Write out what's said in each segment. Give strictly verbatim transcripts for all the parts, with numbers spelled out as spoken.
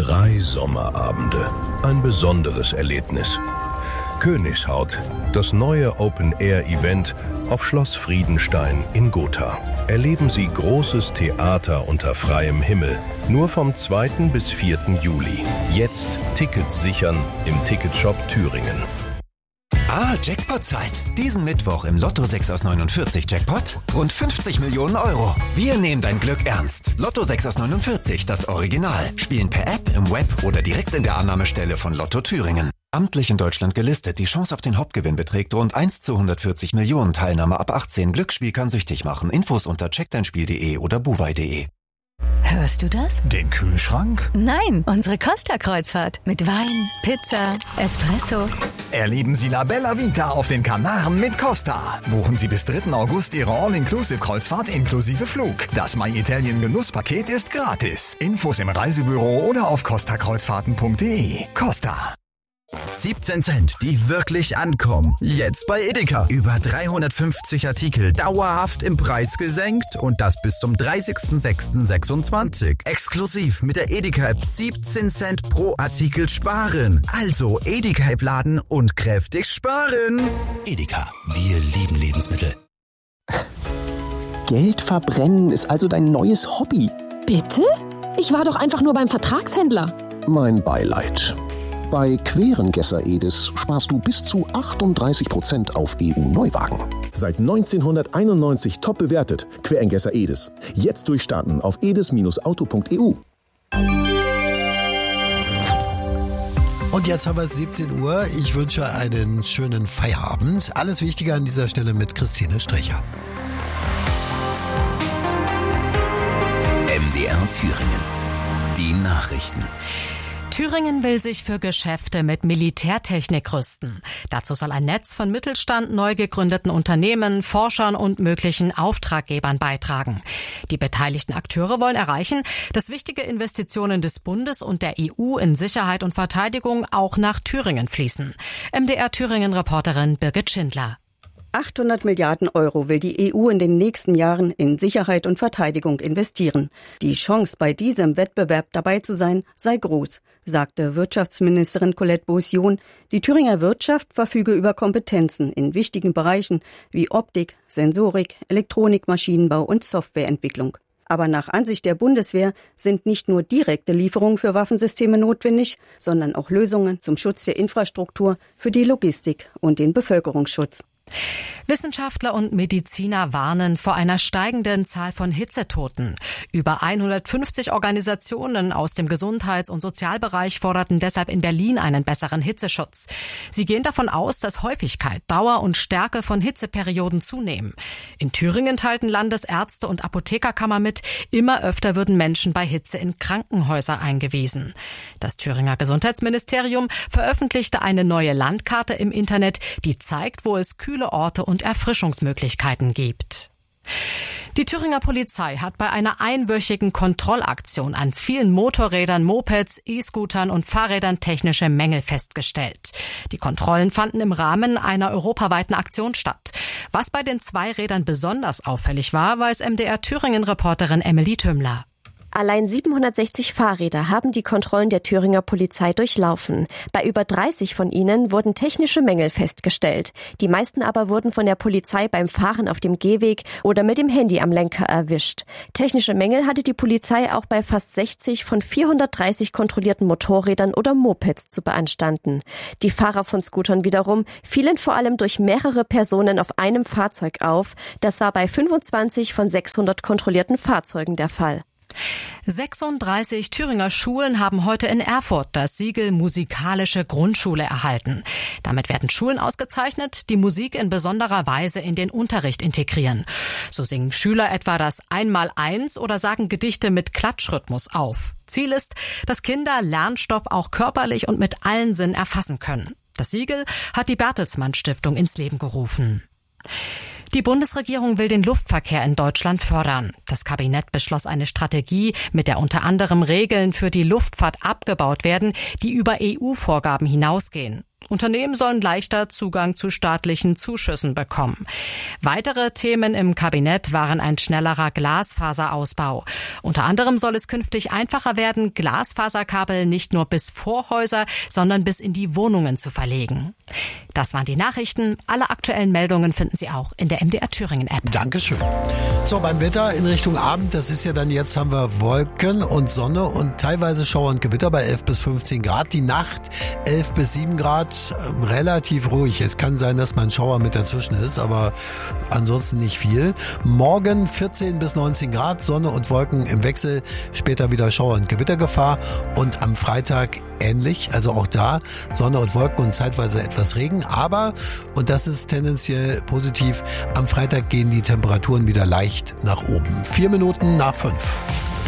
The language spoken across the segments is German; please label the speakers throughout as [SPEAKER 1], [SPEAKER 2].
[SPEAKER 1] Drei Sommerabende. Ein besonderes Erlebnis. Königshaut, das neue Open-Air-Event auf Schloss Friedenstein in Gotha. Erleben Sie großes Theater unter freiem Himmel. Nur vom zweiten bis vierten Juli. Jetzt Tickets sichern im Ticketshop Thüringen.
[SPEAKER 2] Ah, Jackpot-Zeit. Diesen Mittwoch im Lotto sechs aus neunundvierzig Jackpot rund fünfzig Millionen Euro. Wir nehmen dein Glück ernst. Lotto sechs aus neunundvierzig, das Original. Spielen per App, im Web oder direkt in der Annahmestelle von Lotto Thüringen. Amtlich in Deutschland gelistet. Die Chance auf den Hauptgewinn beträgt rund eins zu hundertvierzig Millionen. Teilnahme ab achtzehn. Glücksspiel kann süchtig machen. Infos unter check dein spiel punkt de oder buwei punkt de.
[SPEAKER 3] Hörst du das?
[SPEAKER 4] Den Kühlschrank?
[SPEAKER 3] Nein, unsere Costa-Kreuzfahrt. Mit Wein, Pizza, Espresso.
[SPEAKER 4] Erleben Sie La Bella Vita auf den Kanaren mit Costa. Buchen Sie bis dritten August Ihre All-Inclusive-Kreuzfahrt inklusive Flug. Das My Italien Genusspaket ist gratis. Infos im Reisebüro oder auf costa kreuzfahrten punkt de. Costa.
[SPEAKER 5] siebzehn Cent, die wirklich ankommen. Jetzt bei Edeka. Über dreihundertfünfzig Artikel dauerhaft im Preis gesenkt und das bis zum dreißigsten sechsten sechsundzwanzig. Exklusiv mit der Edeka-App siebzehn Cent pro Artikel sparen. Also Edeka-App laden und kräftig sparen.
[SPEAKER 6] Edeka, wir lieben Lebensmittel.
[SPEAKER 7] Geld verbrennen ist also dein neues Hobby.
[SPEAKER 8] Bitte? Ich war doch einfach nur beim Vertragshändler.
[SPEAKER 7] Mein Beileid. Bei Querengesser Edis sparst du bis zu achtunddreißig Prozent auf E U-Neuwagen.
[SPEAKER 9] Seit neunzehnhunderteinundneunzig top bewertet. Querengesser Edis. Jetzt durchstarten auf edis Auto punkt e u.
[SPEAKER 10] Und jetzt haben wir es siebzehn Uhr. Ich wünsche einen schönen Feierabend. Alles Wichtige an dieser Stelle mit Christine Strecher.
[SPEAKER 6] M D R Thüringen. Die Nachrichten.
[SPEAKER 11] Thüringen will sich für Geschäfte mit Militärtechnik rüsten. Dazu soll ein Netz von Mittelstand, neu gegründeten Unternehmen, Forschern und möglichen Auftraggebern beitragen. Die beteiligten Akteure wollen erreichen, dass wichtige Investitionen des Bundes und der E U in Sicherheit und Verteidigung auch nach Thüringen fließen. M D R Thüringen-Reporterin Birgit Schindler.
[SPEAKER 12] achthundert Milliarden Euro will die E U in den nächsten Jahren in Sicherheit und Verteidigung investieren. Die Chance, bei diesem Wettbewerb dabei zu sein, sei groß, sagte Wirtschaftsministerin Colette Beaussion. Die Thüringer Wirtschaft verfüge über Kompetenzen in wichtigen Bereichen wie Optik, Sensorik, Elektronik, Maschinenbau und Softwareentwicklung. Aber nach Ansicht der Bundeswehr sind nicht nur direkte Lieferungen für Waffensysteme notwendig, sondern auch Lösungen zum Schutz der Infrastruktur, für die Logistik und den Bevölkerungsschutz.
[SPEAKER 11] Wissenschaftler und Mediziner warnen vor einer steigenden Zahl von Hitzetoten. Über hundertfünfzig Organisationen aus dem Gesundheits- und Sozialbereich forderten deshalb in Berlin einen besseren Hitzeschutz. Sie gehen davon aus, dass Häufigkeit, Dauer und Stärke von Hitzeperioden zunehmen. In Thüringen teilten Landesärzte und Apothekerkammer mit, immer öfter würden Menschen bei Hitze in Krankenhäuser eingewiesen. Das Thüringer Gesundheitsministerium veröffentlichte eine neue Landkarte im Internet, die zeigt, wo es kühle Orte und Erfrischungsmöglichkeiten gibt. Die Thüringer Polizei hat bei einer einwöchigen Kontrollaktion an vielen Motorrädern, Mopeds, E-Scootern und Fahrrädern technische Mängel festgestellt. Die Kontrollen fanden im Rahmen einer europaweiten Aktion statt. Was bei den Zweirädern besonders auffällig war, weiß M D R Thüringen-Reporterin Emily Tümmler.
[SPEAKER 13] Allein siebenhundertsechzig Fahrräder haben die Kontrollen der Thüringer Polizei durchlaufen. Bei über dreißig von ihnen wurden technische Mängel festgestellt. Die meisten aber wurden von der Polizei beim Fahren auf dem Gehweg oder mit dem Handy am Lenker erwischt. Technische Mängel hatte die Polizei auch bei fast sechzig von vierhundertdreißig kontrollierten Motorrädern oder Mopeds zu beanstanden. Die Fahrer von Scootern wiederum fielen vor allem durch mehrere Personen auf einem Fahrzeug auf. Das war bei fünfundzwanzig von sechshundert kontrollierten Fahrzeugen der Fall.
[SPEAKER 11] sechsunddreißig Thüringer Schulen haben heute in Erfurt das Siegel Musikalische Grundschule erhalten. Damit werden Schulen ausgezeichnet, die Musik in besonderer Weise in den Unterricht integrieren. So singen Schüler etwa das Einmaleins oder sagen Gedichte mit Klatschrhythmus auf. Ziel ist, dass Kinder Lernstoff auch körperlich und mit allen Sinnen erfassen können. Das Siegel hat die Bertelsmann Stiftung ins Leben gerufen. Die Bundesregierung will den Luftverkehr in Deutschland fördern. Das Kabinett beschloss eine Strategie, mit der unter anderem Regeln für die Luftfahrt abgebaut werden, die über E U-Vorgaben hinausgehen. Unternehmen sollen leichter Zugang zu staatlichen Zuschüssen bekommen. Weitere Themen im Kabinett waren ein schnellerer Glasfaserausbau. Unter anderem soll es künftig einfacher werden, Glasfaserkabel nicht nur bis vor Häuser, sondern bis in die Wohnungen zu verlegen. Das waren die Nachrichten. Alle aktuellen Meldungen finden Sie auch in der M D R Thüringen App.
[SPEAKER 10] Dankeschön. So, beim Wetter in Richtung Abend, das ist ja dann jetzt, haben wir Wolken und Sonne und teilweise Schauer und Gewitter bei elf bis fünfzehn Grad. Die Nacht elf bis sieben Grad, relativ ruhig. Es kann sein, dass mal ein Schauer mit dazwischen ist, aber ansonsten nicht viel. Morgen vierzehn bis neunzehn Grad, Sonne und Wolken im Wechsel, später wieder Schauer- und Gewittergefahr und am Freitag ähnlich, also auch da Sonne und Wolken und zeitweise etwas Regen, aber, und das ist tendenziell positiv, am Freitag gehen die Temperaturen wieder leicht nach oben. Vier Minuten nach fünf.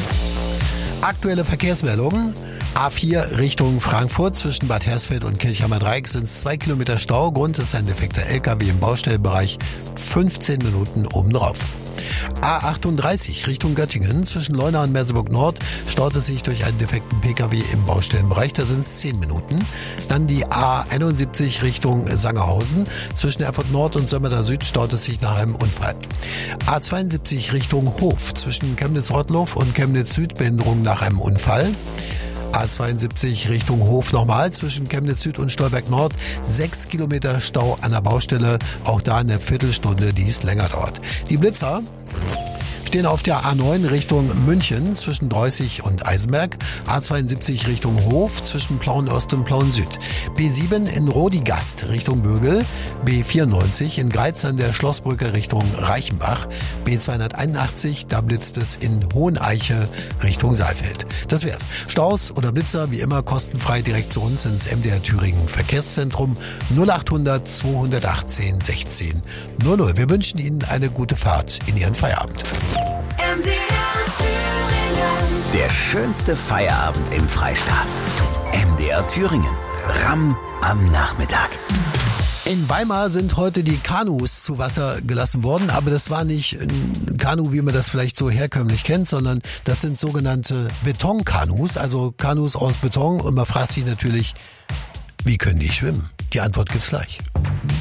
[SPEAKER 10] Aktuelle Verkehrsmeldungen. A vier Richtung Frankfurt zwischen Bad Hersfeld und Kirchheimer Dreieck sind es zwei Kilometer Stau. Grund ist ein defekter L K W im Baustellenbereich. fünfzehn Minuten obendrauf. A achtunddreißig Richtung Göttingen zwischen Leuna und Merseburg Nord staut es sich durch einen defekten P K W im Baustellenbereich. Da sind es zehn Minuten. Dann die A einundsiebzig Richtung Sangerhausen zwischen Erfurt Nord und Sömmerda Süd staut es sich nach einem Unfall. A zweiundsiebzig Richtung Hof zwischen Chemnitz-Rottloff und Chemnitz Süd Behinderung nach einem Unfall. A zweiundsiebzig Richtung Hof nochmal zwischen Chemnitz Süd und Stolberg Nord. Sechs Kilometer Stau an der Baustelle. Auch da eine Viertelstunde, die es länger dauert. Die Blitzer stehen auf der A neun Richtung München zwischen Dreußig und Eisenberg. A zweiundsiebzig Richtung Hof zwischen Plauen Ost und Plauen Süd. B sieben in Rodigast Richtung Bögel. B vierundneunzig in Greiz an der Schlossbrücke Richtung Reichenbach. B zweihunderteinundachtzig, da blitzt es in Hoheneiche Richtung Saalfeld. Das wär's. Staus oder Blitzer wie immer kostenfrei direkt zu uns ins M D R Thüringen Verkehrszentrum null achthundert zweihundertachtzehn sechzehn null null. Wir wünschen Ihnen eine gute Fahrt in Ihren Feierabend.
[SPEAKER 6] M D R Thüringen. Der schönste Feierabend im Freistaat. M D R Thüringen. Ramm am Nachmittag.
[SPEAKER 10] In Weimar sind heute die Kanus zu Wasser gelassen worden, aber das war nicht ein Kanu, wie man das vielleicht so herkömmlich kennt, sondern das sind sogenannte Betonkanus, also Kanus aus Beton. Und man fragt sich natürlich, wie können die schwimmen? Die Antwort gibt's gleich.